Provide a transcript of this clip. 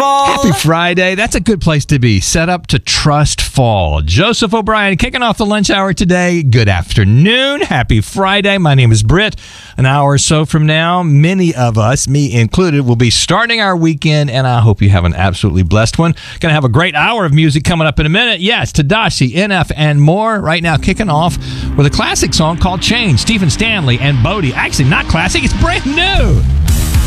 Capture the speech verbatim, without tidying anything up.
fall. Happy Friday. That's a good place to be. Set up to trust fall. Joseph O'Brien kicking off the lunch hour today. Good afternoon. Happy Friday. My name is Britt. An hour or so from now, many of us, me included, will be starting our weekend, and I hope you have an absolutely blessed one. Going to have a great hour of music coming up in a minute. Yes, Tadashi, N F, and more. Right now, kicking off with a classic song called Change. Stephen Stanley and Bodie. Actually, not classic. It's brand new.